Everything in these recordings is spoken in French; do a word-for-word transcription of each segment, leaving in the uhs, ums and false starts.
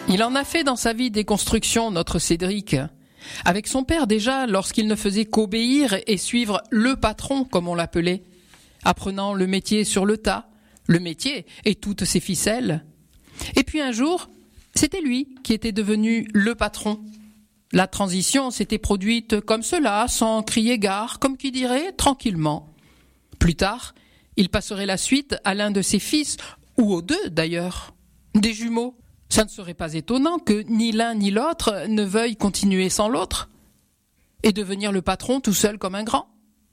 Il en a fait dans sa vie des constructions, notre Cédric. Avec son père déjà, lorsqu'il ne faisait qu'obéir et suivre le patron, comme on l'appelait, apprenant le métier sur le tas, le métier et toutes ses ficelles. Et puis un jour, c'était lui qui était devenu le patron. La transition s'était produite comme cela, sans crier gare, comme qui dirait, tranquillement. Plus tard, il passerait la suite à l'un de ses fils, ou aux deux d'ailleurs, des jumeaux. Ça ne serait pas étonnant que ni l'un ni l'autre ne veuillent continuer sans l'autre et devenir le patron tout seul comme un grand.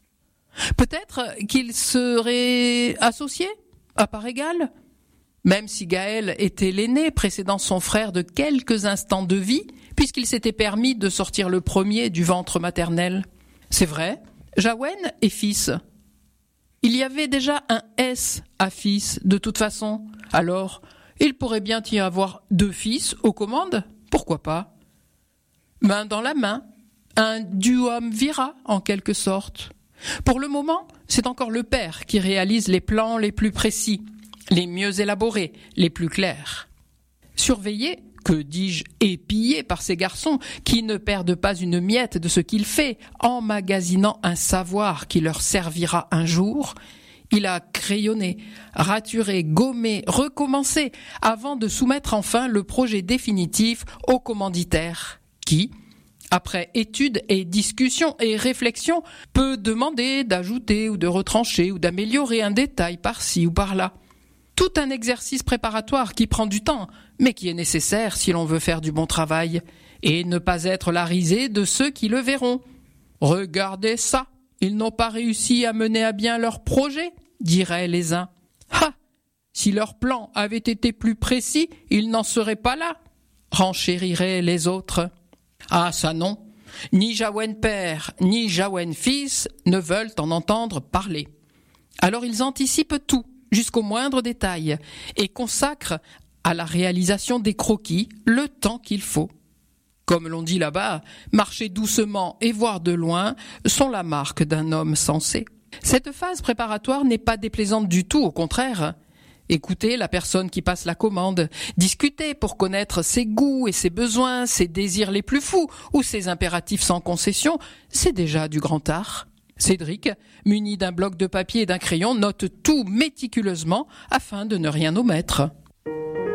Peut-être qu'ils seraient associés, à part égale, même si Gaël était l'aîné précédant son frère de quelques instants de vie, puisqu'il s'était permis de sortir le premier du ventre maternel. C'est vrai, Jaouen est fils. Il y avait déjà un S à fils, de toute façon. Alors, il pourrait bien y avoir deux fils aux commandes, pourquoi pas? Main dans la main, un duumvirat en quelque sorte. Pour le moment, c'est encore le père qui réalise les plans les plus précis, les mieux élaborés, les plus clairs. Surveillé, que dis-je, épillé par ces garçons qui ne perdent pas une miette de ce qu'il fait, emmagasinant un savoir qui leur servira un jour, il a crayonné, raturé, gommé, recommencé, avant de soumettre enfin le projet définitif au commanditaire, qui, après étude et discussion et réflexion, peut demander d'ajouter ou de retrancher ou d'améliorer un détail par-ci ou par-là. Tout un exercice préparatoire qui prend du temps, mais qui est nécessaire si l'on veut faire du bon travail, et ne pas être la risée de ceux qui le verront. « Regardez ça, ils n'ont pas réussi à mener à bien leur projet », diraient les uns. « Ha ! Si leur plan avait été plus précis, ils n'en seraient pas là », renchériraient les autres. Ah ça non, ni Jaouen père, ni Jaouen fils ne veulent en entendre parler. Alors ils anticipent tout, jusqu'au moindre détail, et consacrent à la réalisation des croquis le temps qu'il faut. Comme l'on dit là-bas, marcher doucement et voir de loin sont la marque d'un homme sensé. Cette phase préparatoire n'est pas déplaisante du tout, au contraire. Écouter la personne qui passe la commande, discuter pour connaître ses goûts et ses besoins, ses désirs les plus fous ou ses impératifs sans concession, c'est déjà du grand art. Cédric, muni d'un bloc de papier et d'un crayon, note tout méticuleusement afin de ne rien omettre.